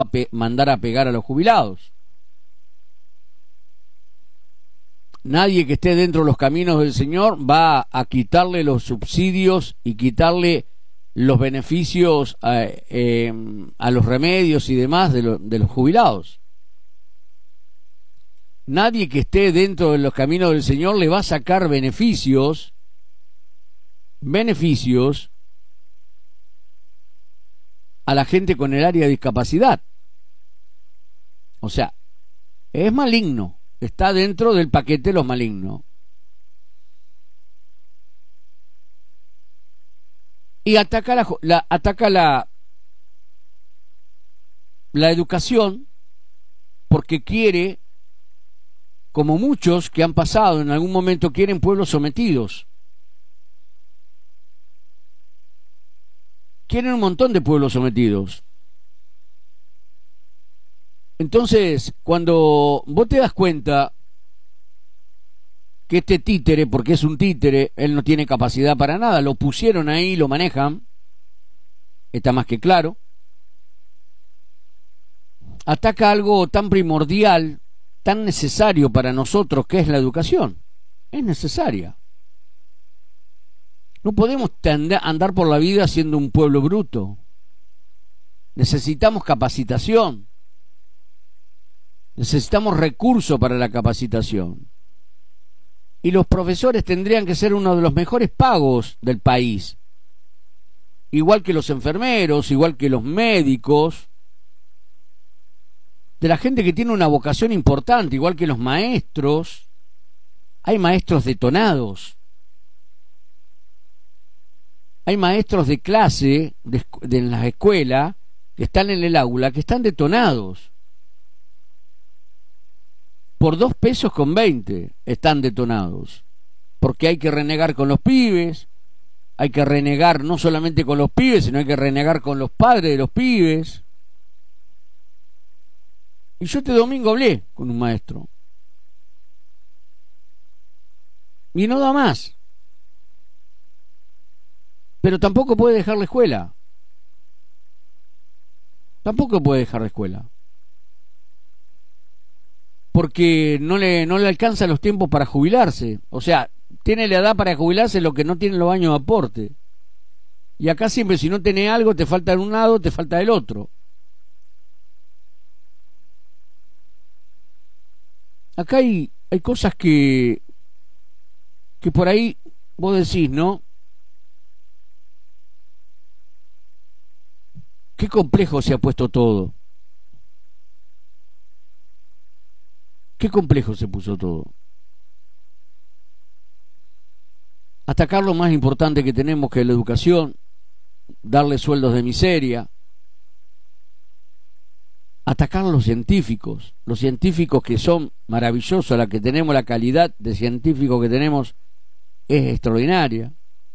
mandar a pegar a los jubilados. Nadie que esté dentro de los caminos del Señor va a quitarle los subsidios y quitarle los beneficios a los remedios y demás de los jubilados. Nadie que esté dentro de los caminos del Señor le va a sacar beneficios a la gente con el área de discapacidad. O sea, es maligno, está dentro del paquete de los malignos. Y ataca la educación porque quiere, como muchos que han pasado en algún momento, quieren pueblos sometidos. Quieren un montón de pueblos sometidos. Entonces, cuando vos te das cuenta que este títere, porque es un títere, él no tiene capacidad para nada, lo pusieron ahí, lo manejan, está más que claro, ataca algo tan primordial, tan necesario para nosotros, que es la educación. Es necesaria. No podemos andar por la vida siendo un pueblo bruto. Necesitamos capacitación. Necesitamos recursos para la capacitación. Y los profesores tendrían que ser uno de los mejores pagos del país. Igual que los enfermeros, igual que los médicos, de la gente que tiene una vocación importante, igual que los maestros. Hay maestros detonados. Hay maestros de clase en las escuelas que están en el aula, que están detonados. Por 2,20 pesos están detonados. Porque hay que renegar con los pibes, hay que renegar no solamente con los pibes, sino hay que renegar con los padres de los pibes. Y yo este domingo hablé con un maestro. Y no da más. Pero tampoco puede dejar la escuela. Tampoco puede dejar la escuela. Porque no le alcanza los tiempos para jubilarse. O sea, tiene la edad para jubilarse lo que no tiene los años de aporte. Y acá siempre, si no tenés algo, te falta de un lado, te falta del otro. Acá hay cosas que por ahí vos decís, ¿no? Qué complejo se ha puesto todo. Qué complejo se puso todo. Atacar lo más importante que tenemos, que es la educación, darle sueldos de miseria. Atacar a los científicos que son maravillosos, la que tenemos, la calidad de científicos que tenemos es extraordinaria.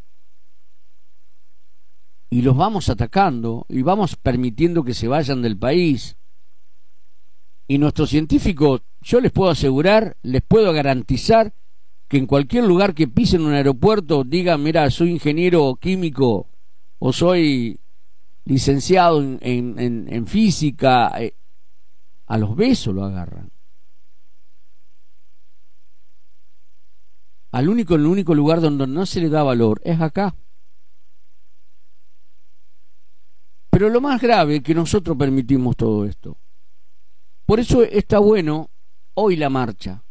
Y los vamos atacando y vamos permitiendo que se vayan del país. Y nuestros científicos, yo les puedo asegurar, les puedo garantizar que en cualquier lugar que pisen un aeropuerto digan, mira, soy ingeniero químico o soy licenciado en física, a los besos lo agarran. El único lugar donde no se le da valor es acá. Pero lo más grave es que nosotros permitimos todo esto. Por eso está bueno hoy la marcha.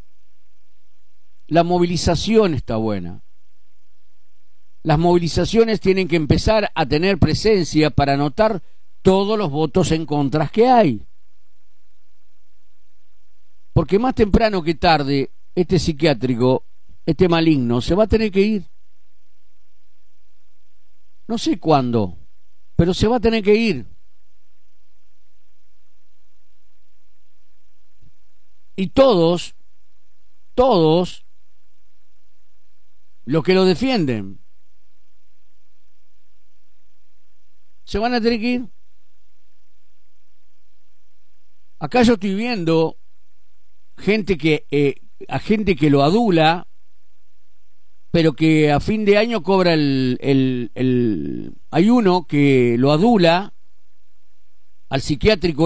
La movilización está buena. Las movilizaciones tienen que empezar a tener presencia para anotar todos los votos en contra que hay. Porque más temprano que tarde, este psiquiátrico, este maligno, se va a tener que ir. No sé cuándo, pero se va a tener que ir. Y todos los que lo defienden, se van a tener que ir. Acá yo estoy viendo a gente que lo adula, pero que a fin de año cobra hay uno que lo adula al psiquiátrico